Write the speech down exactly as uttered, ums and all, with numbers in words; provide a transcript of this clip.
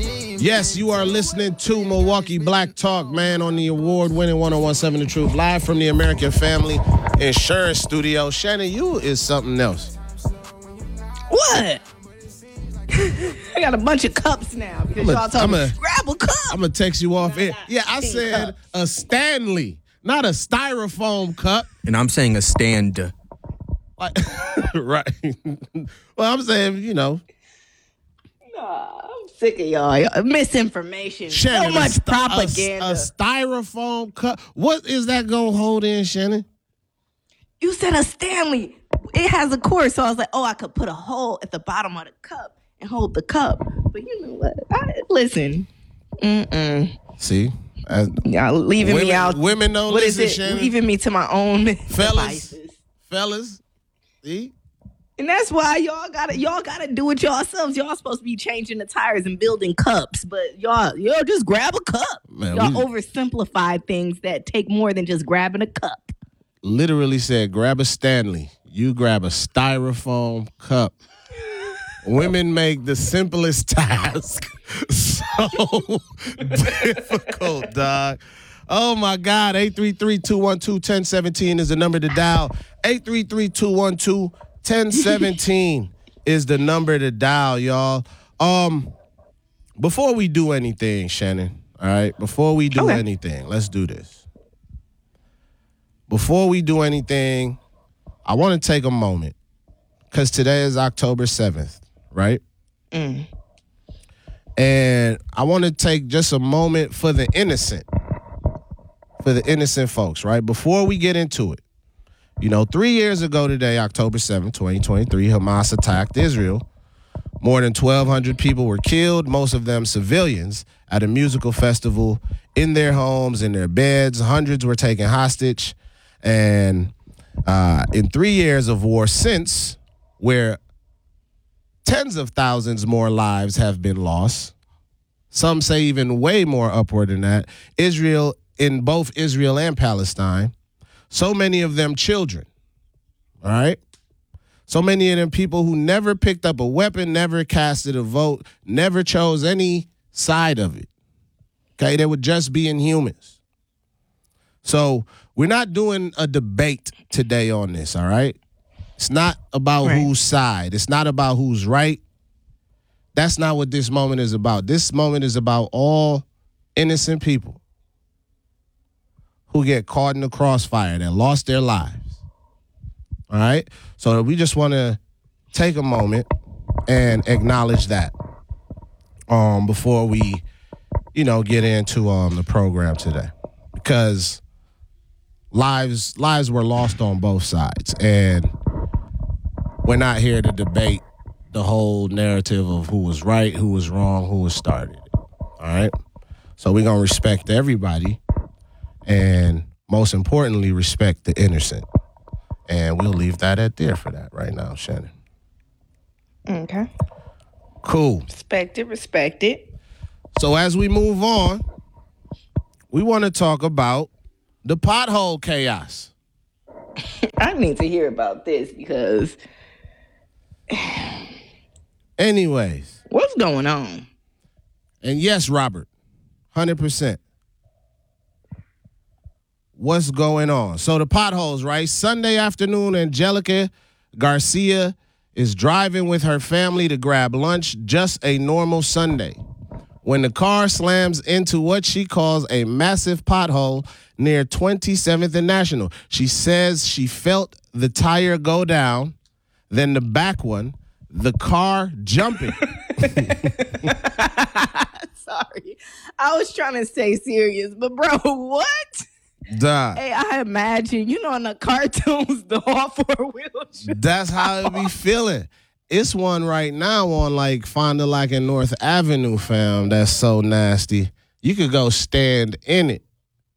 Yes, you are listening to Milwaukee Black Talk, man, on the award-winning one oh one point seven The Truth, live from the American Family Insurance Studio. Shannon, you is something else. What? I got a bunch of cups now because a, y'all told me, a, grab a cup. I'm going to text you off air. Yeah, I said cups. A Stanley, not a styrofoam cup. And I'm saying a stand. Like, right. Well, I'm saying, you know. Nah, I'm sick of y'all. y'all misinformation. Shannon, so much a, propaganda. A, a styrofoam cup. What is that going to hold in, Shannon? You said a Stanley. It has a cord, so I was like, oh, I could put a hole at the bottom of the cup and hold the cup. But you know what? I, listen. Mm-mm. See? Uh, Y'all leaving women, me out. Women don't what listen, is it? Shannon. Leaving me to my own fellas, devices. Fellas. See? And that's why y'all gotta y'all gotta do it yourselves. Y'all supposed to be changing the tires and building cups, but y'all y'all just grab a cup. Man, y'all we, oversimplify things that take more than just grabbing a cup. Literally said, grab a Stanley. You grab a styrofoam cup. Women make the simplest task so difficult, dog. Oh, my God. eight three three, two one two, one zero one seven is the number to dial. eight three three, two one two, one zero one seven is the number to dial, y'all. Um, before we do anything, Shannon, all right, before we do okay. anything, let's do this. Before we do anything, I want to take a moment because today is October seventh, right? Mm. And I want to take just a moment for the innocent, for the innocent folks, right? Before we get into it, you know, three years ago today, October seventh, twenty twenty-three, Hamas attacked Israel. More than twelve hundred people were killed, most of them civilians, at a musical festival in their homes, in their beds. Hundreds were taken hostage. And uh, in three years of war since, where tens of thousands more lives have been lost, some say even way more upward than that, Israel, in both Israel and Palestine, so many of them children, all right? So many of them people who never picked up a weapon, never casted a vote, never chose any side of it, okay? They were just being humans. So we're not doing a debate today on this, all right? It's not about right. whose side. It's not about who's right. That's not what this moment is about. This moment is about all innocent people who get caught in the crossfire, that lost their lives, all right? So we just want to take a moment and acknowledge that um, before we, you know, get into um, the program today. Because lives lives were lost on both sides, and we're not here to debate the whole narrative of who was right, who was wrong, who was started. All right? So we're going to respect everybody and, most importantly, respect the innocent. And we'll leave that at there for that right now, Shannon. Okay. Cool. Respect it, respect it. So as we move on, we want to talk about the pothole chaos. I need to hear about this because... Anyways. What's going on? And yes, Robert, one hundred percent. What's going on? So the potholes, right? Sunday afternoon, Angelica Garcia is driving with her family to grab lunch, just a normal Sunday, when the car slams into what she calls a massive pothole near twenty-seventh and National. She says she felt the tire go down, then the back one, the car jumping. Sorry. I was trying to stay serious, but bro, what? Duh. Hey, I imagine, you know, in the cartoons, the all four-wheel drive. That's how it be feeling. It's one right now on, like, Fond du Lac and North Avenue, fam, that's so nasty. You could go stand in it.